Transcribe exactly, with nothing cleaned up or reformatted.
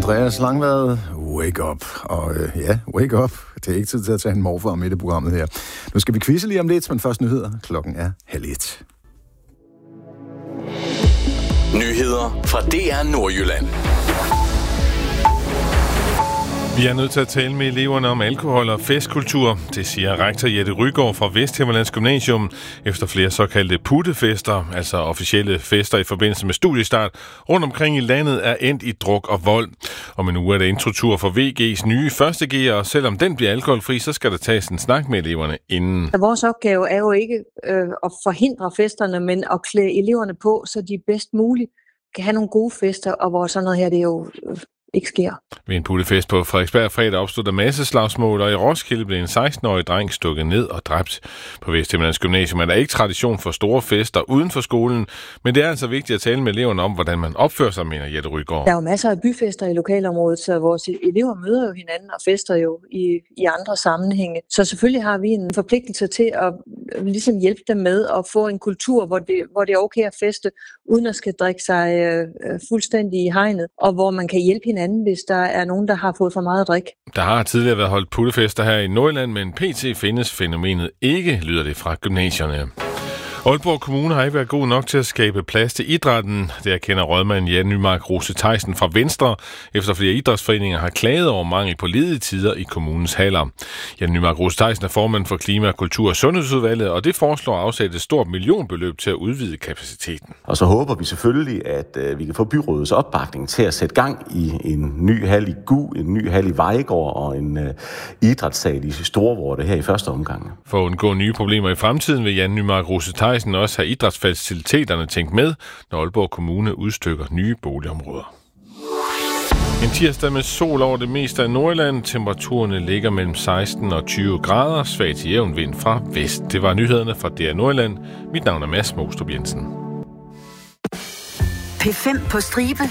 Andreas Langvad, wake up. Og øh, ja, wake up. Det er ikke tid til at tage en morfar med i det programmet her. Nu skal vi quizze lige om lidt, men først nyheder. Klokken er halv et. Nyheder fra D R Nordjylland. Vi er nødt til at tale med eleverne om alkohol og festkultur. Det siger rektor Jette Rygaard fra Vesthimmerlands Gymnasium efter flere såkaldte puttefester, altså officielle fester i forbindelse med studiestart, rundt omkring i landet er endt i druk og vold. Om en uge er det introtur for V G's nye første G'er, og selvom den bliver alkoholfri, så skal der tages en snak med eleverne inden. Vores opgave er jo ikke øh, at forhindre festerne, men at klæde eleverne på, så de bedst muligt kan have nogle gode fester, og hvor sådan noget her, det er jo øh, ikke sker. Ved en puttefest på Frederiksberg fredag opstod der masseslagsmål, og i Roskilde blev en seksten-årig dreng stukket ned og dræbt. På Vesthimmerlands Gymnasium er der ikke tradition for store fester uden for skolen, men det er altså vigtigt at tale med eleverne om, hvordan man opfører sig, mener Jette Rygaard. Der er jo masser af byfester i lokalområdet, så vores elever møder jo hinanden og fester jo i, i andre sammenhænge. Så selvfølgelig har vi en forpligtelse til at ligesom hjælpe dem med at få en kultur, hvor det, hvor det er okay at feste, uden at skal drikke sig øh, fuldstændig i hegnet, og hvor man kan hjælpe hinanden, hvis der er nogen, der har fået for meget drik. Der har tidligere været holdt puttefester her i Nordjylland, men pt. Findes fænomenet ikke, lyder det fra gymnasierne. Aalborg Kommune har ikke været god nok til at skabe plads til idrætten. Det erkender rådmand Jan Nymark Rose Theisen fra Venstre, efter flere idrætsforeninger har klaget over mangel på ledige tider i kommunens haller. Jan Nymark Rose Theisen er formand for Klima-, Kultur- og Sundhedsudvalget, og det foreslår at afsætte et stort millionbeløb til at udvide kapaciteten. Og så håber vi selvfølgelig, at øh, vi kan få byrådets opbakning til at sætte gang i en ny hal i Gu, en ny hal i Vejgaard og en øh, idrætssal i Storvorte her i første omgang. For at undgå nye problemer i fremtiden vil Jan Nymark Rose Theisen også have idrætsfaciliteterne tænkt med, når Aalborg Kommune udstykker nye boligområder. En tirsdag med sol over det meste af Nordjylland. Temperaturerne ligger mellem seksten og tyve grader. Svag til jævn vind fra vest. Det var nyhederne fra D R Nordjylland. Mit navn er Mads Mostrup Jensen. P fem på stribe.